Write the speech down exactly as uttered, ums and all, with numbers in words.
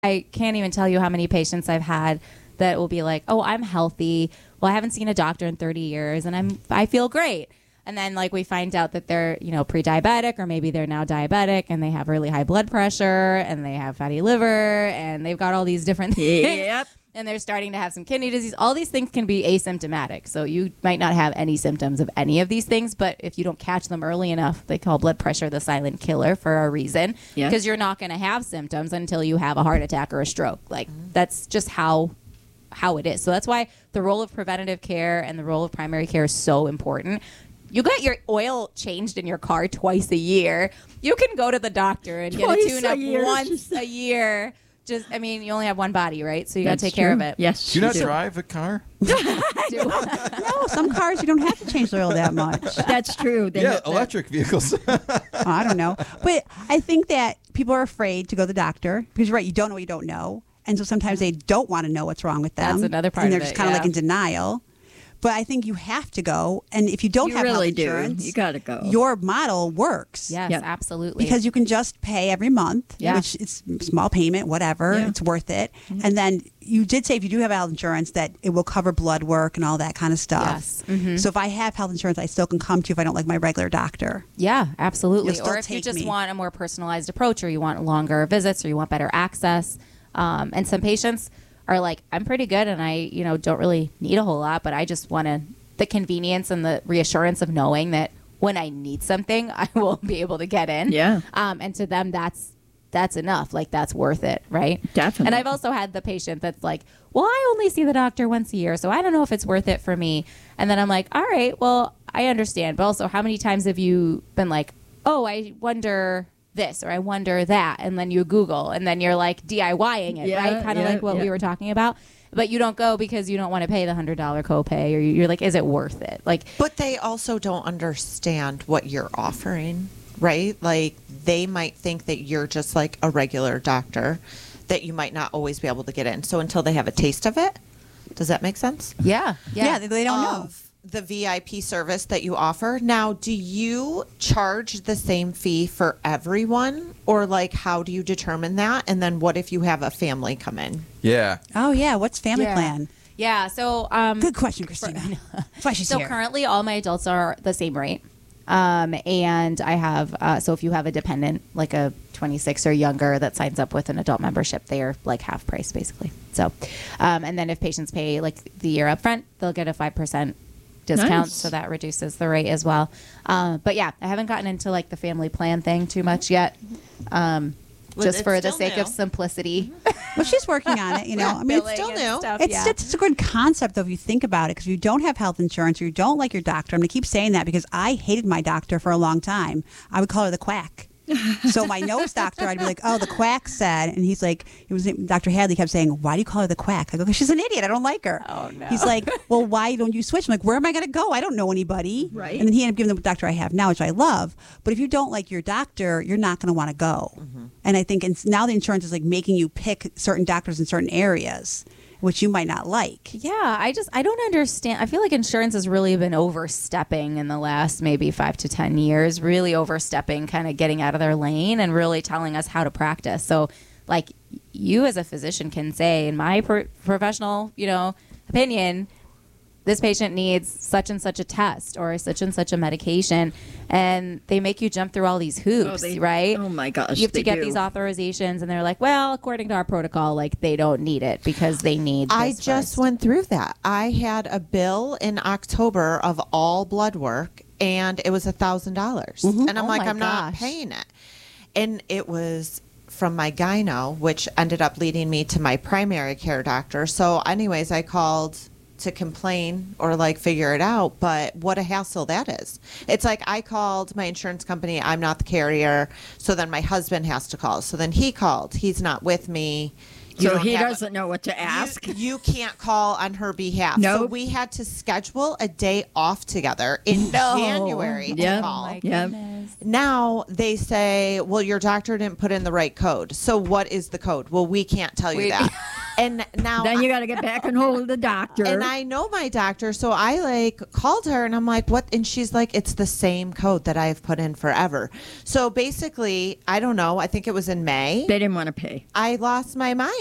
I can't even tell you how many patients I've had that will be like, oh, I'm healthy. Well, I haven't seen a doctor in thirty years and I'm, I feel great. And then like we find out that they're, you know, pre-diabetic, or maybe they're now diabetic and they have really high blood pressure and they have fatty liver and they've got all these different things. Yep. And they're starting to have some kidney disease. All these things can be asymptomatic. So you might not have any symptoms of any of these things, but if you don't catch them early enough, they call blood pressure the silent killer for a reason. Yes. Because you're not going to have symptoms until you have a heart attack or a stroke. Like mm-hmm. that's just how how it is. So that's why the role of preventative care and the role of primary care is so important. You get your oil changed in your car twice a year. You can go to the doctor and Twice get a tune-up a year. once a year. Just, I mean, you only have one body, right? So you got to take true. care of it. Yes. Do you not do. drive a car? No, some cars you don't have to change the oil that much. That's true. They yeah, have that. electric vehicles. Oh, I don't know. But I think that people are afraid to go to the doctor because you're right, you don't know what you don't know. And so sometimes they don't want to know what's wrong with them. That's another part And they're of just it, kind of yeah. like in denial. But I think you have to go. And if you don't You have really health do. insurance, You gotta go. your model works. Yes, Yep. absolutely. Because you can just pay every month, Yeah. which it's small payment, whatever. Yeah. It's worth it. And then you did say if you do have health insurance that it will cover blood work and all that kind of stuff. Yes. Mhm. So if I have health insurance, I still can come to you if I don't like my regular doctor. Yeah, absolutely. You'll still Or if you take just me. want a more personalized approach, or you want longer visits, or you want better access. Um, and some patients are like, I'm pretty good and I, you know, don't really need a whole lot, but I just want to the convenience and the reassurance of knowing that when I need something, I will be able to get in. Yeah. Um, and to them, that's that's enough. Like, that's worth it, right? Definitely. And I've also had the patient that's like, well, I only see the doctor once a year, so I don't know if it's worth it for me. And then I'm like, all right, well, I understand. But also, how many times have you been like, oh, I wonder this or I wonder that, and then you Google and then you're like DIYing it, Yeah, right? Kind of yeah, like what yeah. we were talking about. But you don't go because you don't want to pay the one hundred dollars copay, or you're like, is it worth it? Like, But they also don't understand what you're offering, right? Like, they might think that you're just like a regular doctor, that you might not always be able to get in. So until they have a taste of it, does that make sense? yeah, yeah. Yeah, they, they don't know. Of the V I P service that you offer. Now, do you charge the same fee for everyone, or like how do you determine that? And then what if you have a family come in? Yeah. Oh, yeah. What's family Yeah. plan? Yeah, so um, Good question, Christina. That's why she's so here. currently all my adults are the same rate. Um, and I have, uh, so if you have a dependent, like a twenty-six or younger that signs up with an adult membership, they are like half price basically. So, um, and then if patients pay like the year up front, they'll get a five percent discount. Nice. So that reduces the rate as well. Um, but yeah, I haven't gotten into like the family plan thing too much yet. Um, Well, just it's for the still sake of new. simplicity. Well, she's working on it, you know. I mean, it's Billing still and new. stuff, It's, yeah. it's a good concept, though, if you think about it, because if you don't have health insurance or you don't like your doctor, I'm going to keep saying that because I hated my doctor for a long time. I would call her the quack. So my nose doctor, I'd be like, oh, the quack said, and he's like, it was Doctor Hadley kept saying, why do you call her the quack? I go, because she's an idiot. I don't like her. Oh, no. He's like, well, why don't you switch? I'm like, where am I going to go? I don't know anybody. Right. And then he ended up giving the doctor I have now, which I love. But if you don't like your doctor, you're not going to want to go. Mm-hmm. And I think it's, now the insurance is like making you pick certain doctors in certain areas, which you might not like. Yeah, I just I don't understand. I feel like insurance has really been overstepping in the last maybe five to ten years, really overstepping, kind of getting out of their lane and really telling us how to practice. So, like, you as a physician can say, in my pro- professional, you know, opinion, this patient needs such and such a test or such and such a medication, and they make you jump through all these hoops, Oh, they- right? oh my gosh, You have they to get do. these authorizations, and they're like, well, according to our protocol, like, they don't need it because they need this I just first. went through that. I had a bill in October of all blood work, and it was a thousand dollars. And I'm Oh like, my I'm not gosh. paying it. And it was from my gyno, which ended up leading me to my primary care doctor. So anyways, I called to complain or like figure it out, but what a hassle that is. It's like I called my insurance company, I'm not the carrier, so then my husband has to call. So then he called, he's not with me. You So don't he have- doesn't know what to ask. You, you can't call on her behalf. So Nope. we had to schedule a day off together in No. January to Yeah. call. Oh my Yeah. goodness. Now they say, well, your doctor didn't put in the right code. So what is the code? Well, we can't tell you We- that. And now Then you got to get back and hold the doctor. and I know my doctor, so I like called her and I'm like, what? And she's like, it's the same code that I've put in forever. So basically, I don't know. I think it was in May. they didn't want to pay. I lost my mind.